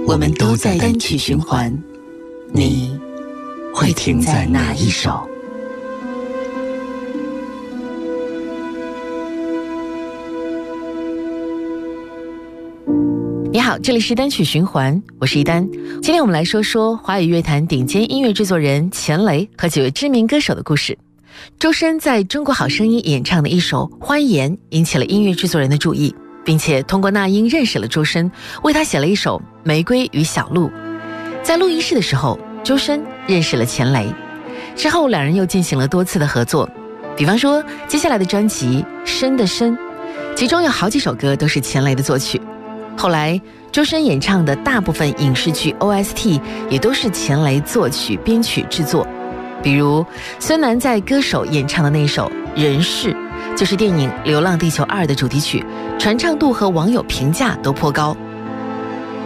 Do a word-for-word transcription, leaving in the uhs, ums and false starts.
我们都在单曲循环，你会停在哪一首？ 你好，这里是单曲循环，我是一丹。今天我们来说说华语乐坛顶尖音乐制作人钱雷和几位知名歌手的故事。周深在中国好声音演唱的一首《欢颜》引起了音乐制作人的注意，并且通过那英认识了周深，为他写了一首《玫瑰与小鹿》。在录音室的时候，周深认识了钱雷，之后两人又进行了多次的合作，比方说接下来的专辑《深的深》，其中有好几首歌都是钱雷的作曲。后来周深演唱的大部分影视剧 O S T 也都是钱雷作曲编曲制作，比如孙楠在歌手演唱的那首《人世》，就是电影《流浪地球二》的主题曲，传唱度和网友评价都颇高。